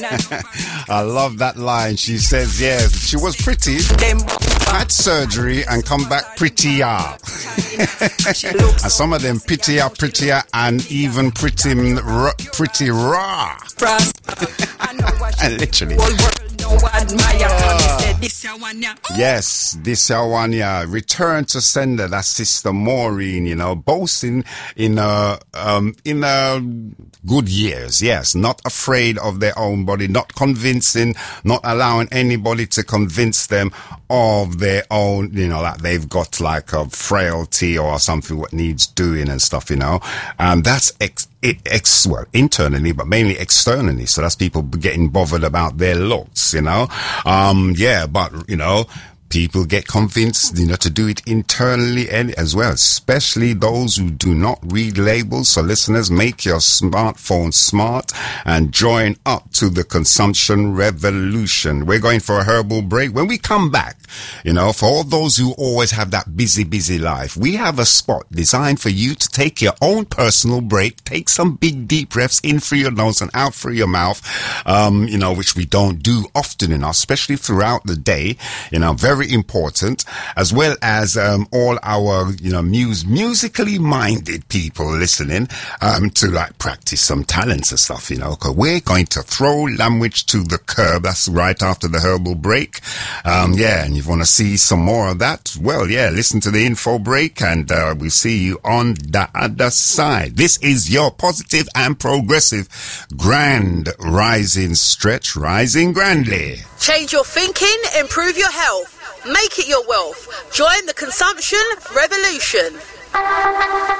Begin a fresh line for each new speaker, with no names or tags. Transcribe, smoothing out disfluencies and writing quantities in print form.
I love that line. She says, yes, she was pretty, had surgery and come back prettier. And some of them prettier, and even pretty raw. And literally. Yes, this one, yeah. Return to sender. That's Sister Maureen, you know, boasting in good years. Yes, not afraid of their own body, not convincing, not allowing anybody to convince them of their own, you know, that they've got like a frailty or something what needs doing and stuff, you know. That's well, internally, but mainly externally. So that's people getting bothered about their looks, you know. Yeah, but, you know, people get convinced, you know, to do it internally as well, especially those who do not read labels. So listeners, make your smartphone smart and join up to the consumption revolution. We're going for a herbal break. When we come back, you know, for all those who always have that busy life, we have a spot designed for you to take your own personal break, take some big deep breaths in through your nose and out through your mouth, you know, which we don't do often enough, especially throughout the day, you know, very important, as well as all our, you know, musically minded people listening to like practice some talents and stuff, you know, because we're going to throw language to the curb. That's right after the herbal break. Yeah, and you want to see some more of that? Well, yeah, listen to the info break and we'll see you on the other side. This is your positive and progressive grand rising stretch, rising grandly.
Change your thinking, improve your health. Make it your wealth. Join the consumption revolution.